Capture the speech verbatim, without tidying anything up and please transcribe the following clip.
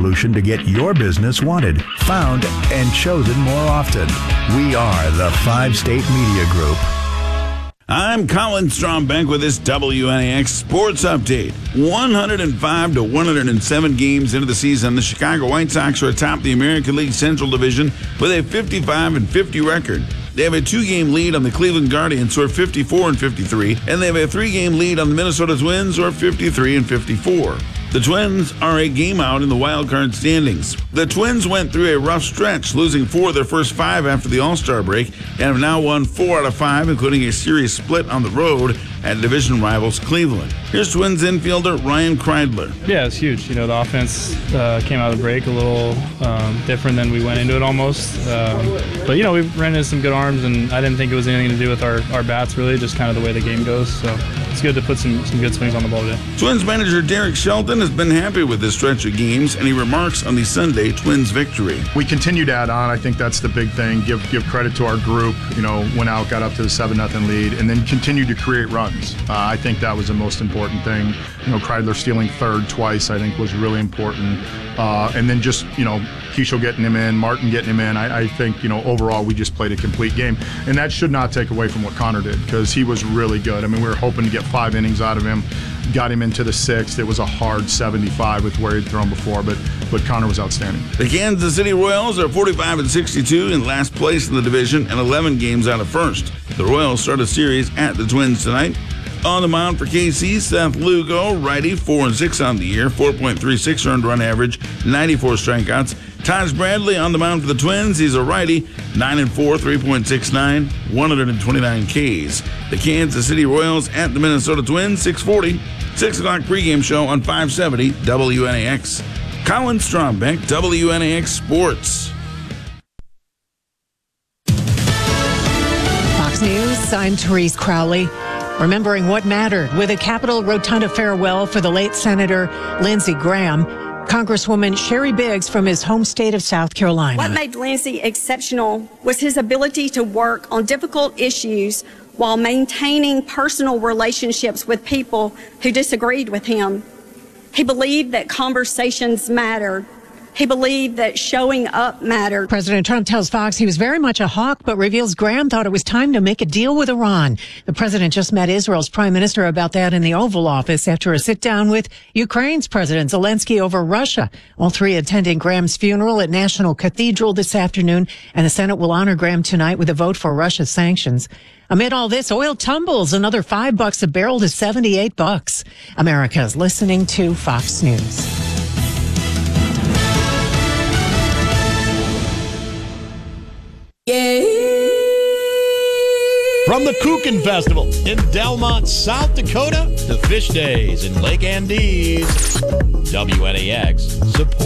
solution to get your business wanted, found, and chosen more often. We are the Five State Media Group. I'm Colin Strombank with this W N A X Sports Update. one hundred five to one hundred seven games into the season, the Chicago White Sox are atop the American League Central Division with a fifty-five and fifty record. They have a two-game lead on the Cleveland Guardians, who are fifty-four and fifty-three, and they have a three-game lead on the Minnesota Twins, who are fifty-three and fifty-four. The Twins are a game out in the wild card standings. The Twins went through a rough stretch, losing four of their first five after the All-Star break, and have now won four out of five, including a series split on the road at division rivals Cleveland. Here's Twins infielder Ryan Kreidler. Yeah, it's huge. You know, the offense uh, came out of the break a little um, different than we went into it almost. Um, but, you know, we ran into some good arms, and I didn't think it was anything to do with our, our bats, really, just kind of the way the game goes. So it's good to put some, some good swings on the ball today. Twins manager Derek Shelton has been happy with this stretch of games, and he remarks on the Sunday Twins victory. We continue to add on. I think that's the big thing. Give give credit to our group. You know, went out, got up to the seven nothing lead, and then continue to create runs. Uh, I think that was the most important thing. You know, Kreidler stealing third twice, I think, was really important. Uh, and then just, you know, Keishel getting him in, Martin getting him in. I, I think, you know, overall we just played a complete game. And that should not take away from what Connor did, because he was really good. I mean, we were hoping to get five innings out of him. Got him into the sixth. It was a hard seventy-five with where he'd thrown before, but but Connor was outstanding. The Kansas City Royals are forty-five and sixty-two in last place in the division and eleven games out of first. The Royals start a series at the Twins tonight. On the mound for K C, Seth Lugo, righty, four and six on the year, four point three six earned run average, ninety-four strikeouts. Taj Bradley on the mound for the Twins. He's a righty, nine and four, three point six nine, one hundred twenty-nine Ks. The Kansas City Royals at the Minnesota Twins, six forty. six o'clock pregame show on five seventy W N A X. Colin Strombank, W N A X Sports. Fox News, I'm Therese Crowley. Remembering what mattered with a Capitol Rotunda farewell for the late Senator Lindsey Graham. Congresswoman Sherry Biggs from his home state of South Carolina. What made Lindsey exceptional was his ability to work on difficult issues while maintaining personal relationships with people who disagreed with him. He believed that conversations mattered. He believed that showing up mattered. President Trump tells Fox he was very much a hawk, but reveals Graham thought it was time to make a deal with Iran. The president just met Israel's prime minister about that in the Oval Office after a sit-down with Ukraine's President Zelensky over Russia. All three attending Graham's funeral at National Cathedral this afternoon, and the Senate will honor Graham tonight with a vote for Russia's sanctions. Amid all this, oil tumbles another five bucks a barrel to seventy-eight bucks. America's listening to Fox News. From the Kuchen Festival in Delmont, South Dakota, to Fish Days in Lake Andes, W N A X support.